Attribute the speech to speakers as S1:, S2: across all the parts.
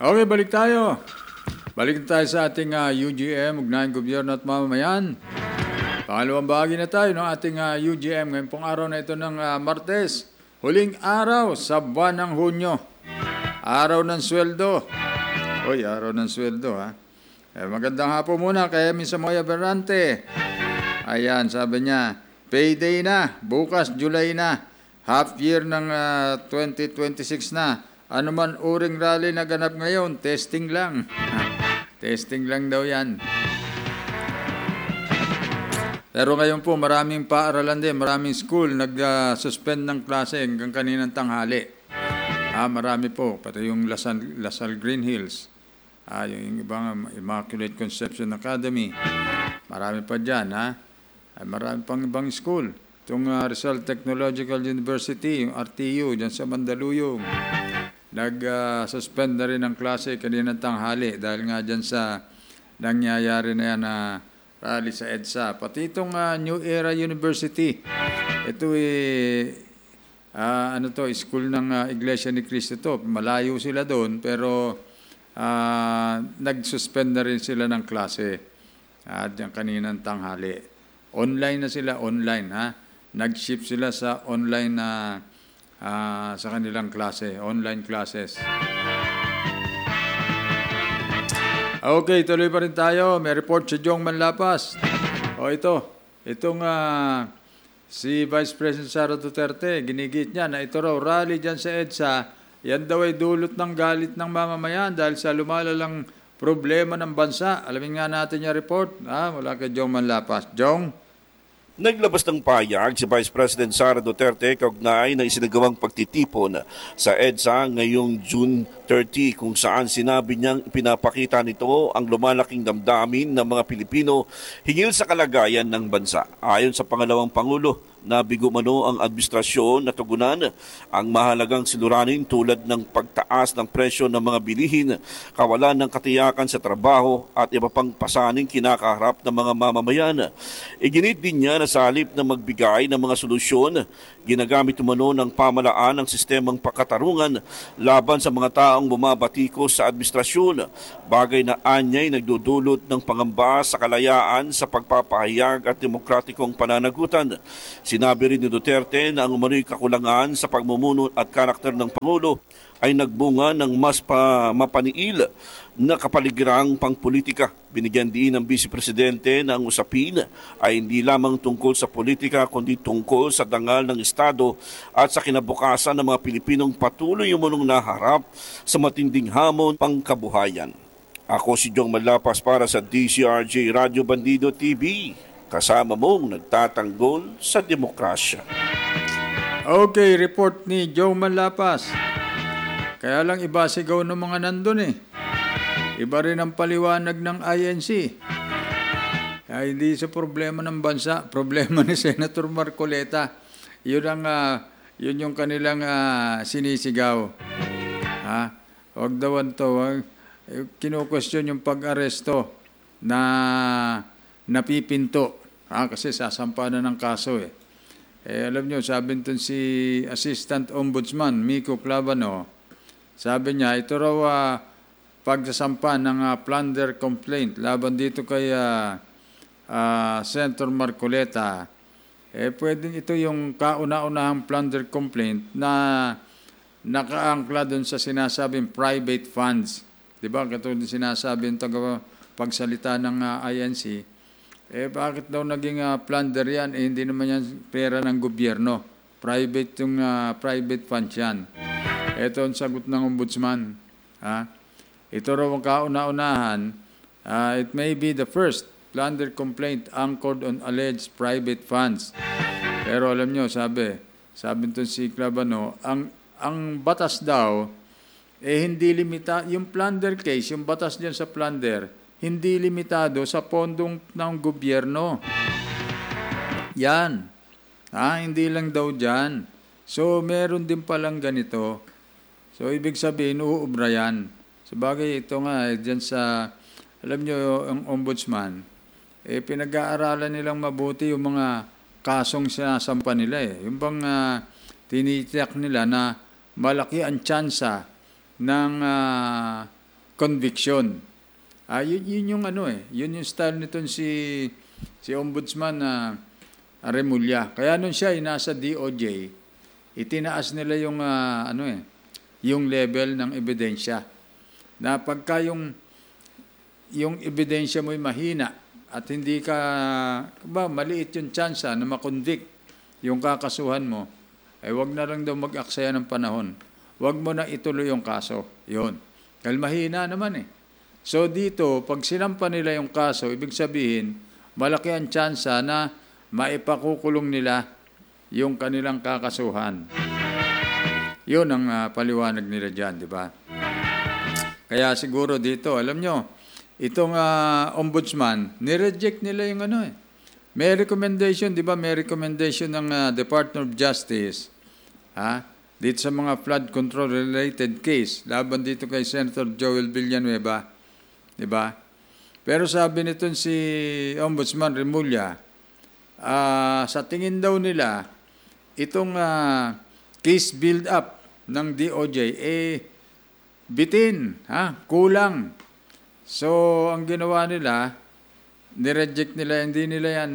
S1: Okay, balik tayo. Balik tayo sa ating UGM, Ugnayang Gobyerno at Mamamayan. Pangalawang bahagi na tayo ng ating UGM ngayong pong araw na ito ng Martes. Huling araw sa buwan ng Hunyo. Araw ng sweldo. Oy, araw ng sweldo ha. Magandang hapon muna kay Misa Moya Berrante. Ayan, sabi niya, payday na, bukas July na, half year ng 2026 na. Ano man uring rally na ganap ngayon, testing lang. Testing lang daw yan. Pero ngayon po, maraming paaralan din, maraming school nag-suspend ng klase hanggang kaninang tanghali. Marami po, pati yung Lasal Green Hills, yung ibang Immaculate Conception Academy. Marami pa dyan, marami pang ibang school. Itong Rizal Technological University, yung RTU, dyan sa Mandaluyong. Nag-suspend na rin ang klase kaninang tanghali dahil nga dyan sa nangyayari na yan na rally sa EDSA. Pati itong New Era University, ito school ng Iglesia ni Cristo to. Malayo sila doon pero nag-suspend na rin sila ng klase dyan kaninang tanghali. Online na sila, online Nag-shift sila sa online na sa kanilang klase, online classes. Okay, tuloy pa rin tayo. May report si Jong Manlapas. Itong si Vice President Sara Duterte, ginigit niya na ito raw rally dyan sa EDSA, yan daw ay dulot ng galit ng mamamayan dahil sa lumalalang problema ng bansa. Alamin nga natin yung report mula kay Jong Manlapas. Jong?
S2: Naglabas ng payag si Vice President Sara Duterte kaugnay na isinagawang pagtitipon sa EDSA ngayong June 30 kung saan sinabi niyang ipinapakita nito ang lumalaking damdamin ng mga Pilipino hingil sa kalagayan ng bansa. Ayon sa pangalawang Pangulo, nabigo mano ang administrasyon na tugunan ang mahalagang siluranin tulad ng pagtaas ng presyo ng mga bilihin, kawalan ng katiyakan sa trabaho at iba pang pasaning kinakaharap ng mga mamamayan. Iginit din niya na sa halip na magbigay ng mga solusyon, ginagamit umano ng pamalaan ang sistemang pakatarungan laban sa mga taong bumabatikos sa administrasyon, bagay na anyay nagdudulot ng pangamba sa kalayaan sa pagpapahayag at demokratikong pananagutan. Sinabi rin ni Duterte na ang umano'y kakulangan sa pagmumuno at karakter ng Pangulo ay nagbunga ng mas mapaniil na kapaligirang pangpolitika. Binigyan din ng Vice Presidente na ang usapin ay hindi lamang tungkol sa politika kundi tungkol sa dangal ng Estado at sa kinabukasan ng mga Pilipinong patuloy umunong naharap sa matinding hamon pangkabuhayan. Ako si Jong Manlapas para sa DCRJ Radio Bandido TV. Kasama mong nagtatanggol sa demokrasya.
S1: Okay, report ni Joe Manlapas. Kaya lang iba sigaw ng mga nandun Iba rin ang paliwanag ng INC. Hindi sa problema ng bansa, problema ni Senator Marcoleta. Yun yung kanilang sinisigaw. Huwag daw kinu-question yung pag-aresto na napipinto. Kasi sasampa na ng kaso alam nyo, sabi nito si Assistant Ombudsman Miko Clavano, sabi niya, ito raw pagsasampa ng plunder complaint laban dito kay Senator Marcoleta. Pwedeng ito yung kauna-unahang plunder complaint na nakaangkla dun sa sinasabing private funds. Diba? Katulad sinasabi yung pagsalita ng INC. Bakit daw naging plunder yan? Hindi naman yan pera ng gobyerno. Private funds yan. Ito ang sagot ng ombudsman. Ito raw ang kauna-unahan. It may be the first plunder complaint anchored on alleged private funds. Pero alam nyo, sabi nito si Clavano, ang batas daw, hindi limita, yung plunder case, yung batas diyan sa plunder, hindi limitado sa pondong ng gobyerno. Yan. Hindi lang daw dyan. So, meron din palang ganito. So, ibig sabihin, uubra yan. Sabagay, ito nga, dyan sa, alam nyo, ang ombudsman, pinag-aaralan nilang mabuti yung mga kasong sinasampa nila Yung bang tinitiyak nila na malaki ang tsansa ng conviction. Yun yung ano yun yung style nitong si Ombudsman Remulla. Kaya nung siya nasa DOJ, itinaas nila yung yung level ng ebidensya. Na pagka yung ebidensya mo'y mahina at hindi ka maliit yung tsansa na makonvict yung kakasuhan mo, ay wag na lang daw mag-aksaya ng panahon. Wag mo na ituloy yung kaso. Yun. Dahil mahina naman So dito, pag sinampa nila yung kaso, ibig sabihin, malaki ang tsansa na maipakukulong nila yung kanilang kakasuhan. Yun ang paliwanag nila dyan, di ba? Kaya siguro dito, alam nyo, itong ombudsman, nireject nila yung May recommendation, di ba? May recommendation ng Department of Justice, dito sa mga flood control related case, laban dito kay Senator Joel Villanueva, di ba? Pero sabi nito si Ombudsman Remulla, sa tingin daw nila, itong case build-up ng DOJ, bitin, kulang. So, ang ginawa nila, nireject nila, hindi nila yan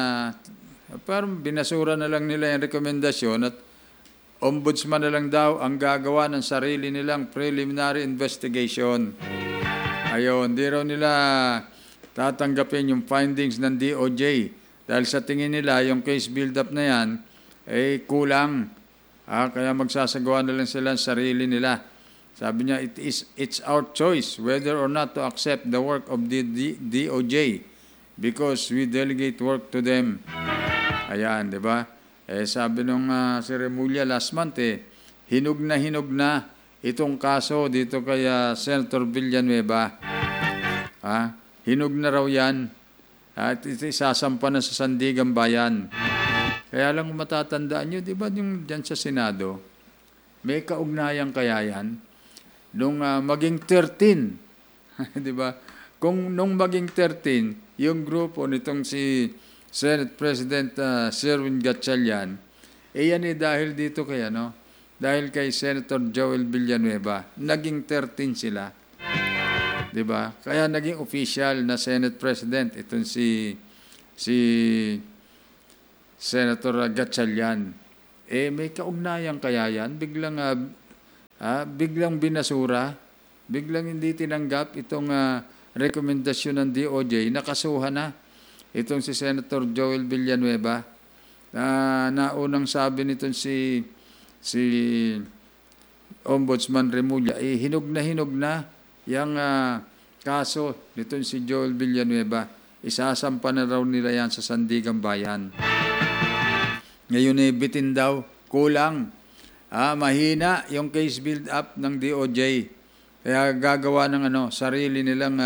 S1: parang binasura na lang nila yung rekomendasyon at ombudsman na lang daw ang gagawa ng sarili nilang preliminary investigation. Ayun, di raw nila tatanggapin yung findings ng DOJ dahil sa tingin nila yung case build-up na yan ay kulang. Kaya magsasagawa na lang sila ng sarili nila. Sabi niya, it's our choice whether or not to accept the work of the DOJ because we delegate work to them. Ayan, di ba? Sabi nung si Remulla last month, hinug na itong kaso dito kay Senator Villanueva. Hinug na raw yan. At isasampa na sa Sandigan Bayan. Kaya lang matatandaan nyo, di ba yung dyan sa Senado, may kaugnayan kaya yan? Nung maging 13, di ba? Kung nung maging 13, yung grupo nitong si Senate President Sherwin Gatchalian, yan dahil dito kay dahil kay Senator Joel Villanueva, naging 13 sila. 'Di ba? Kaya naging official na Senate President itong si Senator Gatchalian. May kaugnayan kaya yan? Biglang binasura, biglang hindi tinanggap itong rekomendasyon ng DOJ, nakasuhan na itong si Senator Joel Villanueva. Naunang sabi nitong si Ombudsman Remulla, hinug na yung kaso nitong si Joel Villanueva. Isasampa na raw nila yan sa Sandigan Bayan. Ngayon bitin daw, kulang. Mahina yung case build-up ng DOJ. Kaya gagawa ng sarili nilang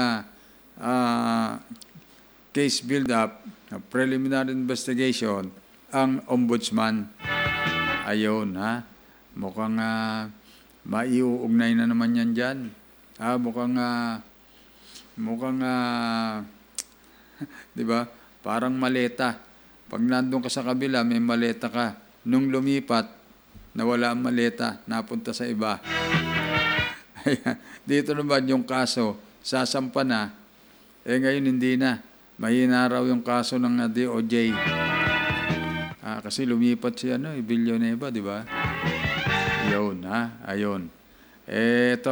S1: case build-up, preliminary investigation, ang ombudsman. Ayun, mukhang maiuugnay na naman yan dyan. Mukhang di ba? Parang maleta. Pag nandun ka sa kabila, may maleta ka. Nung lumipat, nawala ang maleta, napunta sa iba. Dito naman yung kaso, sasampa na. Ngayon hindi na. Mahina raw yung kaso ng DOJ. Kasi lumipat si Villanueva, di ba? Yun, ayun. Eto.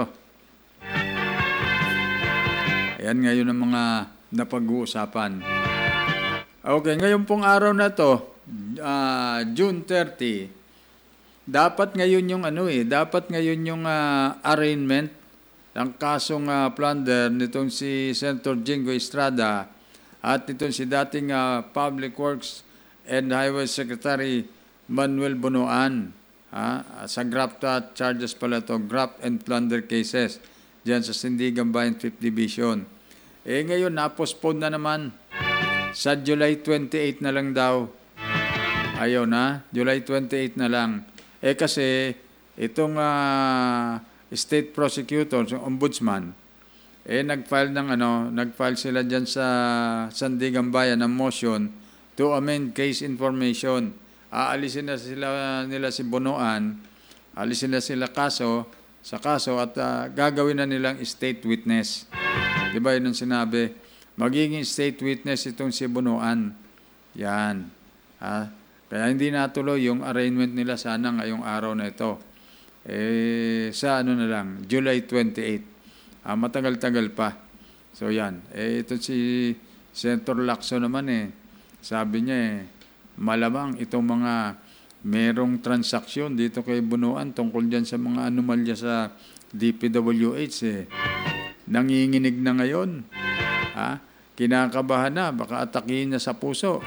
S1: Ayan ngayon ang mga napag-uusapan. Okay, ngayon pong araw na to, June 30, dapat ngayon yung arraignment ng kasong plunder nitong si Senator Jingo Estrada at nitong si dating Public Works and Highway Secretary Manuel Bunuan sa graft charges pala to, graft and plunder cases diyan sa Sandigan Bayan 5th Division. Ngayon na-postpone na naman sa July 28 na lang daw. Ayaw na, July 28 na lang. Kasi itong state prosecutor, ombudsman, nag-file sila diyan sa Sandigan Bayan ng motion to amend case information. Aalisin na nila si Bunuan, alisin na sila kaso sa kaso at gagawin na nilang state witness. Di ba yun ang sinabi? Magiging state witness itong si Bunuan. Yan. Kaya hindi natuloy yung arraignment nila sana ngayong araw na ito. Sa ano na lang, July 28. Matagal-tagal pa. So yan. Ito si Senator Lacson naman sabi niya malamang itong mga merong transaksyon dito kay Bunuan tungkol dyan sa mga anomalya sa DPWH nanginginig na ngayon. Kinakabahan na, baka atakihin na sa puso.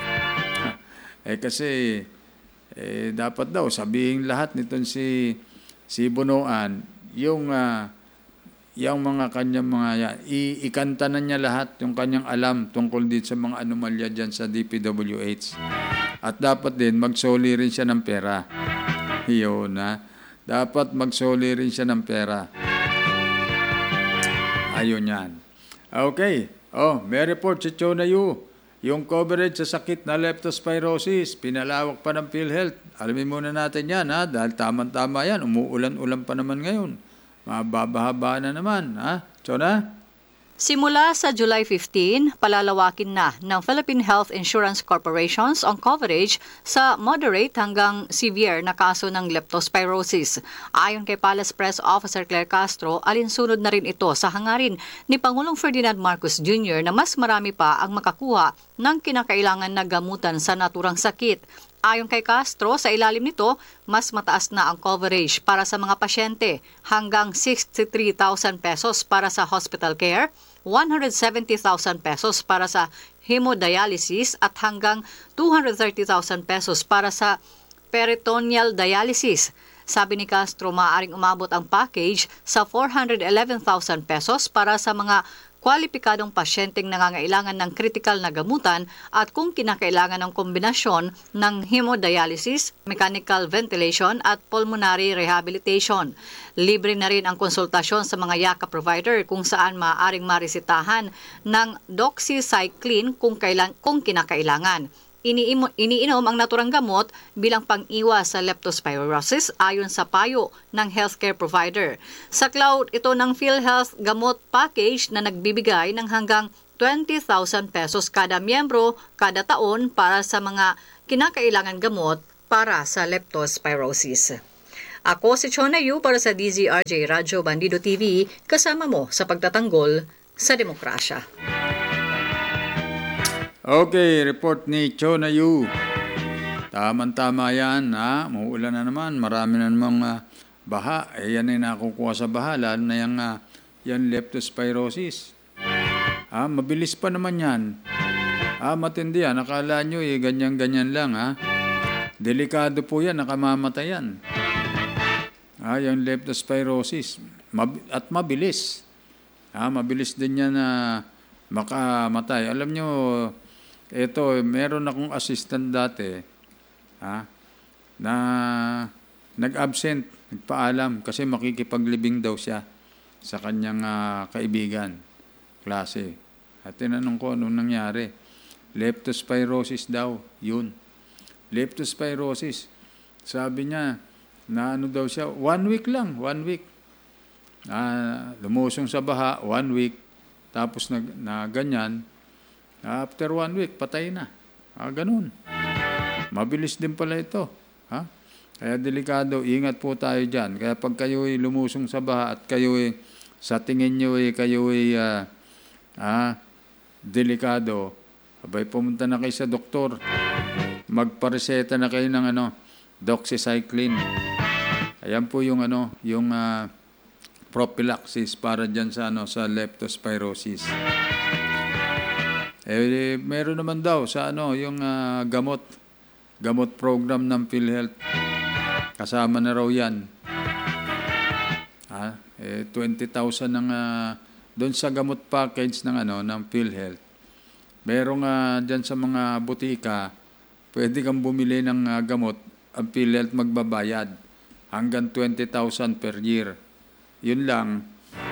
S1: Kasi dapat daw sabihin lahat nitong si Bunuan yung mga kanyang mga ikanta na niya lahat yung kanyang alam tungkol dito sa mga anomalya dyan sa DPWH. At dapat din magsoli rin siya ng pera. Yun dapat magsoli rin siya ng pera. Ayun yan. Okay. May report si Chona Yu. Yung coverage sa sakit na leptospirosis, pinalawak pa ng PhilHealth. Alamin muna natin yan, dahil tama-tama yan. Umuulan-ulan pa naman ngayon. Mababahaba na naman, Chona?
S3: Simula sa July 15, palalawakin na ng Philippine Health Insurance Corporations ang coverage sa moderate hanggang severe na kaso ng leptospirosis. Ayon kay Palace Press Officer Claire Castro, alinsunod na rin ito sa hangarin ni Pangulong Ferdinand Marcos Jr. na mas marami pa ang makakuha ng kinakailangan na gamutan sa naturang sakit. Ayon kay Castro, sa ilalim nito, mas mataas na ang coverage para sa mga pasyente, hanggang 63,000 pesos para sa hospital care, 170,000 pesos para sa hemodialysis at hanggang 230,000 pesos para sa peritoneal dialysis. Sabi ni Castro, maaaring umabot ang package sa 411,000 pesos para sa mga kwalipikadong pasyenteng nangangailangan ng critical na gamutan at kung kinakailangan ng kombinasyon ng hemodialysis, mechanical ventilation at pulmonary rehabilitation. Libre na rin ang konsultasyon sa mga YACA provider kung saan maaaring maresetahan ng doxycycline kung kinakailangan. Iniinom ang naturang gamot bilang pang-iwas sa leptospirosis ayon sa payo ng healthcare provider. Sa cloud ito ng PhilHealth gamot package na nagbibigay ng hanggang 20,000 pesos kada miyembro kada taon para sa mga kinakailangan gamot para sa leptospirosis. Ako si Chona Yu para sa DZRJ Radyo Bandido TV, kasama mo sa pagtatanggol sa demokrasya.
S1: Okay, report ni Chona Yu. Tama yan, mauulan na naman, marami na namang baha. Yan ay nakukuha sa baha, lalo na yung leptospirosis. Mabilis pa naman yan. Matindi yan, akala nyo ganyan-ganyan lang. Delikado po yan, nakamamatay yan. Yung leptospirosis. At mabilis. Mabilis din yan na makamatay. Alam nyo, ito, meron akong assistant dati, na nag-absent, nagpaalam, kasi makikipaglibing daw siya sa kanyang kaibigan, klase. At tinanong ko anong nangyari. Leptospirosis daw, yun. Leptospirosis. Sabi niya, na ano daw siya, 1 week lang, 1 week. Lumusong sa baha, 1 week, tapos na ganyan, after 1 week, patay na. Ganun. Mabilis din pala ito. Kaya delikado, ingat po tayo dyan. Kaya pag kayo'y lumusong sa baha at kayo'y, sa tingin nyo kayo'y delikado, pumunta na kayo sa doktor. Magpareseta na kayo ng doxycycline. Ayan po yung prophylaxis para dyan sa leptospirosis. Meron naman daw sa yung gamot program ng PhilHealth. Kasama na raw yan. 20,000 ng doon sa gamot package ng PhilHealth. Merong dyan sa mga butika, pwede kang bumili ng gamot, ang PhilHealth magbabayad hanggang 20,000 per year. Yun lang.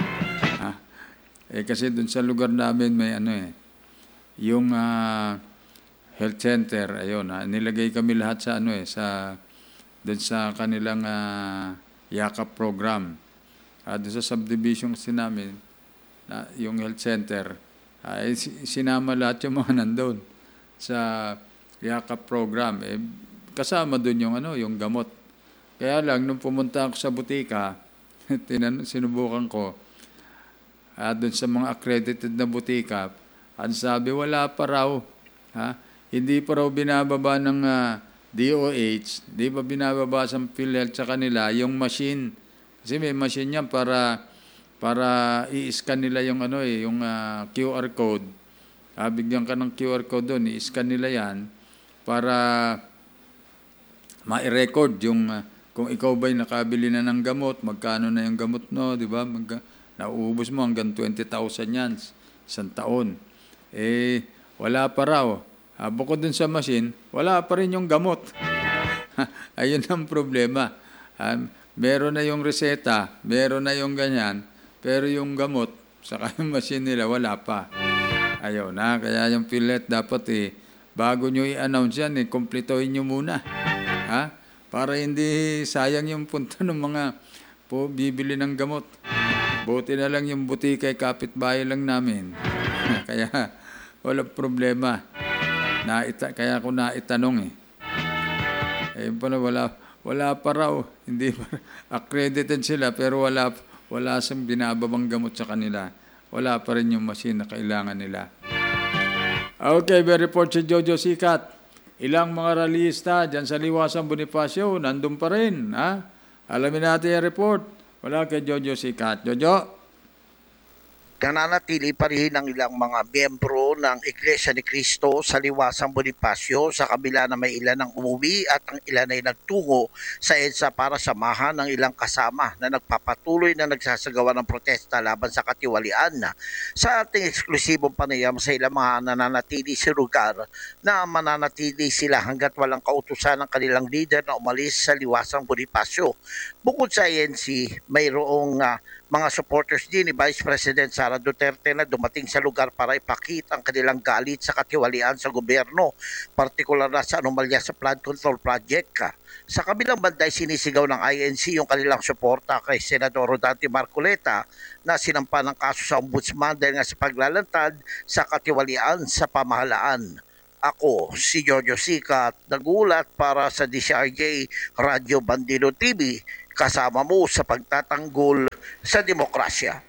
S1: Kasi doon sa lugar namin may yung health center, ayun, nilagay kami lahat sa doon sa kanilang yakap program. doon sa subdivision kasi namin, yung health center, ay sinama lahat yung mga nandun sa yakap program. Kasama doon yung, yung gamot. Kaya lang, nung pumunta ako sa butika, sinubukan ko, doon sa mga accredited na butika, ang sabi, wala pa raw. Hindi pa raw binababa ng DOH, di ba binababa sa PhilHealth sa kanila, yung machine. Kasi may machine yan para i-scan nila yung yung QR code. Bigyan ka ng QR code doon, i-scan nila yan para ma-record yung kung ikaw ba'y nakabili na ng gamot, magkano na yung gamot no, di ba? Nauubos mo hanggang 20,000 yan isang taon. Wala pa raw. Bukod dun sa machine, wala pa rin yung gamot. Ayun ang problema. Meron na yung reseta, meron na yung ganyan, pero yung gamot, saka yung machine nila, wala pa. Ayaw na, kaya yung PhilHealth dapat bago nyo i-announce yan, kumplituhin nyo muna. Para hindi sayang yung punta ng mga bibili ng gamot. Buti na lang yung butika ay kapitbahay lang namin. Kaya walang problema. Kaya ako naitanong wala pa raw. Hindi accredited sila pero wala sang binababang gamot sa kanila. Wala pa rin yung machine na kailangan nila. Okay, may report si Jojo Sikat. Ilang mga rallyista dyan sa Liwasang Bonifacio, nandun pa rin. Alamin natin yung report. Wala kay Jojo Sikat. Jojo?
S4: Nananatili pa rin ang ilang mga miyembro ng Iglesia ni Cristo sa Liwasang Bonifacio sa kabila na may ilan ang umuwi at ang ilan ay nagtungo sa EDSA para samahan ng ilang kasama na nagpapatuloy na nagsasagawa ng protesta laban sa katiwalian. Sa ating eksklusibong panayam sa ilang mga nananatili sa lugar na mananatili sila hanggat walang kautusan ng kanilang leader na umalis sa Liwasang Bonifacio. Bukod sa INC, mayroong mga supporters din ni Vice President Sara Duterte na dumating sa lugar para ipakita ang kanilang galit sa katiwalian sa gobyerno, partikular na sa anomalya sa flood control project. Sa kabilang banda ay sinisigaw ng INC yung kanilang suporta kay Senador Rodante Marcoleta na sinampa ng kaso sa ombudsman dahil nga sa paglalantad sa katiwalian sa pamahalaan. Ako, si Jojo Sikat, nagulat para sa DCRJ Radio Bandido TV, kasama mo sa pagtatanggol sa demokrasya.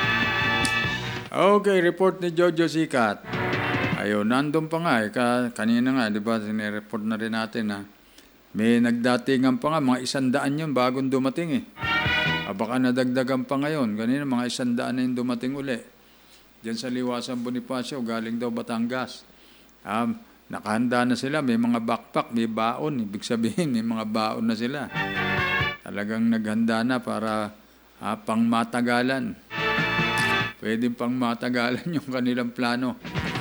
S1: Okay, report ni Jojo Sikat. Ayun, nandun pa nga kanina nga, di ba, sinireport na rin natin may nagdatingan pa nga, mga 100 yun bagong dumating baka nadagdagan pa ngayon, kanina mga 100 na yung dumating uli. Diyan sa Liwasang Bonifacio, galing daw Batangas. Nakahanda na sila, may mga backpack, may baon, ibig sabihin, may mga baon na sila. Talagang naghanda na para pangmatagalan. Pwede pangmatagalan yung kanilang plano.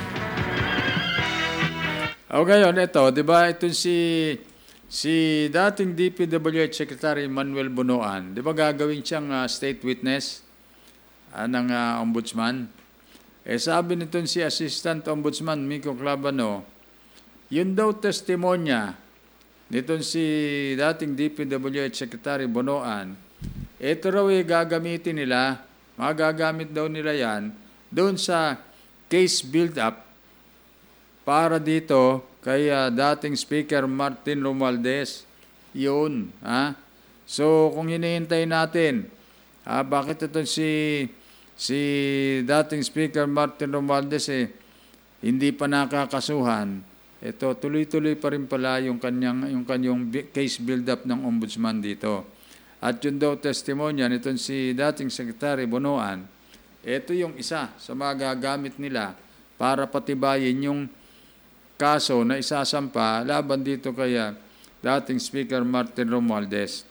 S1: Okay, yun, ito, di ba, ito si dating DPWH Secretary Manuel Bunoan, di ba gagawin siyang state witness ng ombudsman? Sabi nito si Assistant Ombudsman Miko Clavano, yun daw testimonya nitong si dating DPWH Secretary Bunoan, ito raw gagamitin nila, magagamit daw nila yan doon sa case build-up para dito kay dating Speaker Martin Romualdez. Yun. So, kung hinihintay natin, bakit ito si dating Speaker Martin Romualdez hindi pa nakakasuhan, ito tuloy-tuloy pa rin pala yung kanyang case build-up ng ombudsman dito. At yun daw testimonya nitong si dating Secretary Bunoan, ito yung isa sa mga gagamit nila para patibayin yung kaso na isasampa laban dito kaya dating Speaker Martin Romualdez.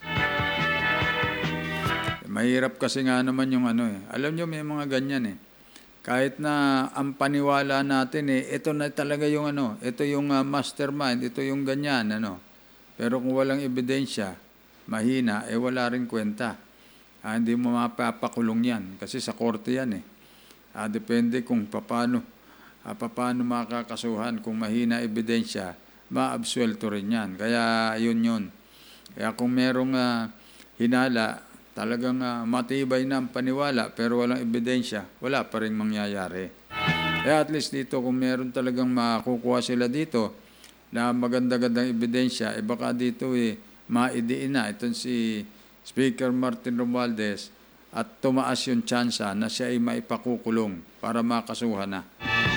S1: Mahirap kasi nga naman yung Alam nyo, may mga ganyan Kahit na ang paniwala natin ito na talaga yung ito yung mastermind, ito yung ganyan Pero kung walang ebidensya, mahina, wala rin kwenta. Hindi mo mapapakulong yan kasi sa korte yan depende kung paano makakasuhan. Kung mahina ebidensya, maabsuelto rin yan. Kaya yun. Kaya kung merong hinala, talagang matibay na ang paniwala pero walang ebidensya, wala pa rin mangyayari. Kaya at least dito, kung meron talagang makukuha sila dito na maganda-gandang ebidensya, baka dito maidiin na itong si Speaker Martin Romualdez at tumaas yung tsansa na siya ay maipakukulong para makasuhan na.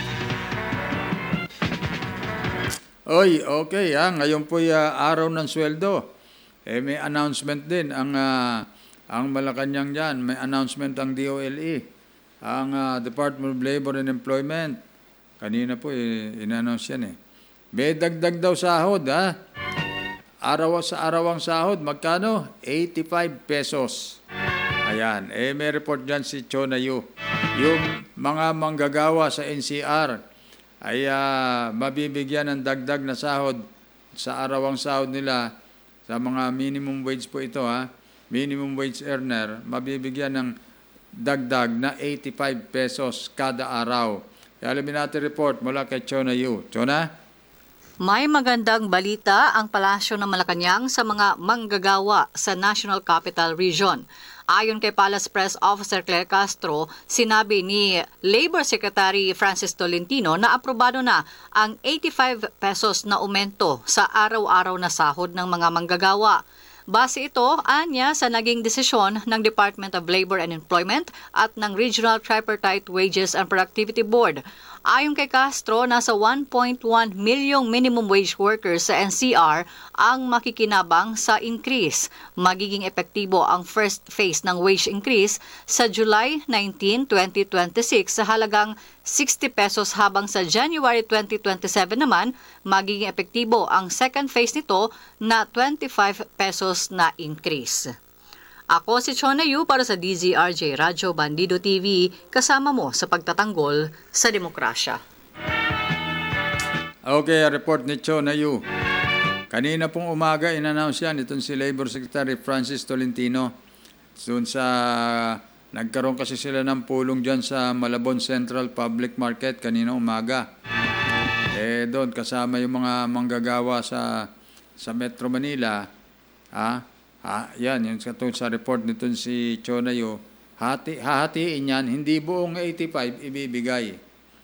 S1: Oy, okay ngayon po araw ng sweldo. May announcement din ang Malacanang dyan. May announcement ang DOLE, ang Department of Labor and Employment. Kanina po in-announce yan May dagdag daw sahod Araw sa araw ang sahod, magkano? 85 pesos. Ayan, may report dyan si Chona Yu. Yung mga manggagawa sa NCR ay mabibigyan ng dagdag na sahod sa araw ang sahod nila sa mga minimum wage po ito minimum wage earner, mabibigyan ng dagdag na 85 pesos kada araw. Kaya alamin natin report mula kay Chona Yu. Chona?
S3: May magandang balita ang Palasyo ng Malacanang sa mga manggagawa sa National Capital Region. Ayon kay Palace Press Officer Claire Castro, sinabi ni Labor Secretary Francis Tolentino na aprobado na ang 85 pesos na aumento sa araw-araw na sahod ng mga manggagawa. Base ito, anya, sa naging desisyon ng Department of Labor and Employment at ng Regional Tripartite Wages and Productivity Board. Ayon kay Castro, nasa 1.1 milyong minimum wage workers sa NCR ang makikinabang sa increase. Magiging epektibo ang first phase ng wage increase sa July 19, 2026 sa halagang 60 pesos habang sa January 2027 naman magiging epektibo ang second phase nito na 25 pesos na increase. Ako si Chona Yu para sa DZRJ Radyo Bandido TV, kasama mo sa pagtatanggol sa demokrasya.
S1: Okay, report ni Chona Yu. Kanina pong umaga in-announce yan itong si Labor Secretary Francis Tolentino. Doon sa nagkaroon kasi sila ng pulong dyan sa Malabon Central Public Market kanina umaga. Doon kasama yung mga manggagawa sa Metro Manila. Yan, yung sa report nito si Chona Yu, hahatiin yan, hindi buong 85 ibibigay.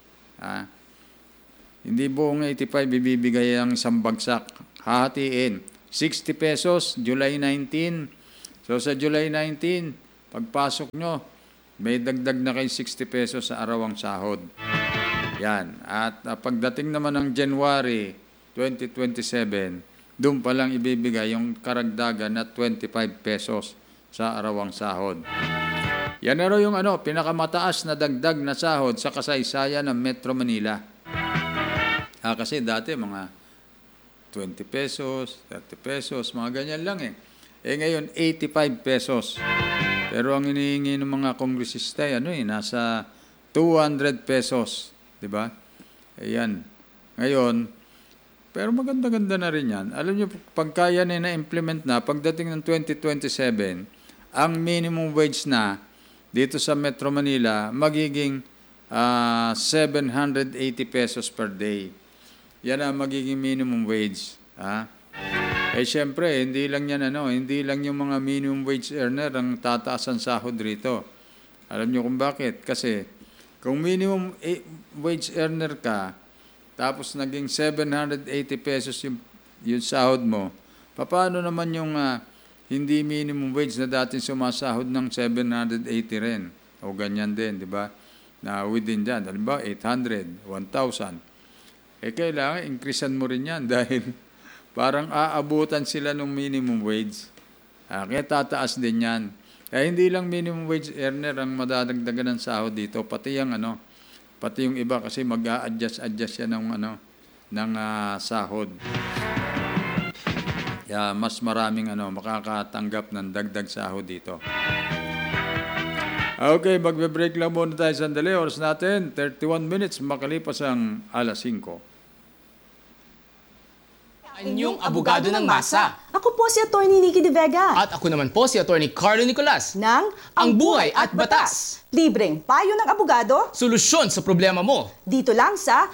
S1: Hindi buong 85 ibibigay ang isang bagsak. Hahatiin. 60 pesos, July 19. So sa July 19, pagpasok nyo, may dagdag na kayo 60 pesos sa araw ang sahod. Yan. At pagdating naman ng January 2027, doon pa lang ibibigay yung karagdagan na 25 pesos sa arawang sahod. Yan na raw yung pinakamataas na dagdag na sahod sa kasaysayan ng Metro Manila. Kasi dati mga 20 pesos, 30 pesos, mga ganyan lang ngayon 85 pesos. Pero ang hinihingi ng mga kongresista nasa 200 pesos. Diba? Ayan. Ngayon, pero maganda-ganda na rin yan. Alam nyo, pagkaya na-implement na, pagdating ng 2027, ang minimum wage na dito sa Metro Manila, magiging 780 pesos per day. Yan ang magiging minimum wage. Siyempre, hindi lang yan, hindi lang yung mga minimum wage earner ang tataas ang sahod rito. Alam nyo kung bakit? Kasi, kung minimum wage earner ka, tapos naging 780 pesos yung sahod mo, paano naman yung hindi minimum wage na dati sumasahod ng 780 rin? O ganyan din, di ba? Na within dyan, halimbawa 800, 1,000. Kailangan increasean mo rin yan dahil parang aabutan sila ng minimum wage. Kaya tataas din yan. Kaya hindi lang minimum wage earner ang madadagdagan ng sahod dito, pati yung pati yung iba kasi mag-a-adjust yan ng sahod. Kaya mas maraming makakatanggap ng dagdag sahod dito. Okay, magbe-break lang muna tayo sandali. Oras natin, 31 minutes makalipas ang alas 5.
S5: Inyong abogado ng masa.
S6: Ako po si Atty. Nikki De Vega.
S5: At ako naman po si Atty. Carlo Nicolas.
S6: ng
S5: Ang Buhay at Batas.
S6: Libreng payo ng abogado
S5: Solusyon sa problema mo.
S6: dito lang sa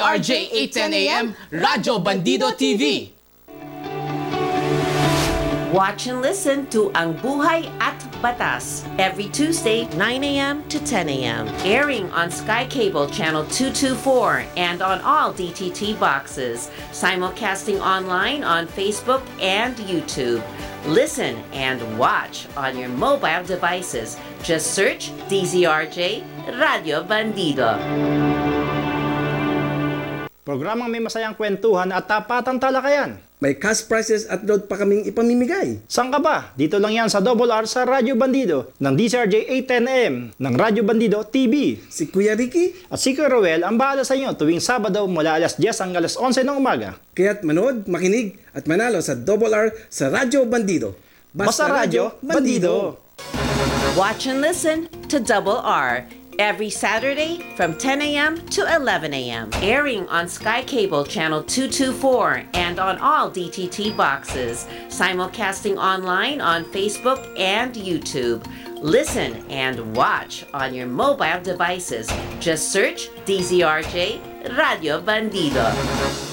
S5: DZRJ 810 AM, Radyo Bandido TV.
S7: Watch and listen to Ang Buhay at Batas every Tuesday, 9 a.m. to 10 a.m. Airing on Sky Cable Channel 224 and on all DTT boxes. Simulcasting online on Facebook and YouTube. Listen and watch on your mobile devices. Just search DZRJ Radio Bandido.
S8: Programang may masayang kwentuhan at tapatang talakayan.
S9: May cash prizes at load pa kaming ipamimigay.
S8: Saan ka ba? Dito lang yan sa Double R sa Radyo Bandido ng DCRJ 810M ng Radyo Bandido TV.
S9: Si Kuya Ricky,
S8: At si Kuya Roel ang bahala sa inyo tuwing Sabado mula alas 10 hanggang alas 11 ng umaga.
S9: kaya't manood, makinig at manalo sa Double R sa Radyo Bandido.
S8: Basta Radyo Bandido!
S7: Watch and listen to Double R every Saturday from 10 a.m. to 11 a.m. Airing on Sky Cable Channel 224 and on all DTT boxes. Simulcasting online on Facebook and YouTube. Listen and watch on your mobile devices. Just search DZRJ Radio Bandido.